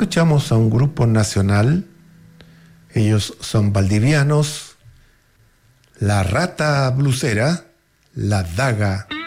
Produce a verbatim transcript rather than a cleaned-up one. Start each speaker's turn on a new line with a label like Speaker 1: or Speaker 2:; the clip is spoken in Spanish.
Speaker 1: escuchamos a un grupo nacional. Ellos son valdivianos. La Rata Blusera, La Daga.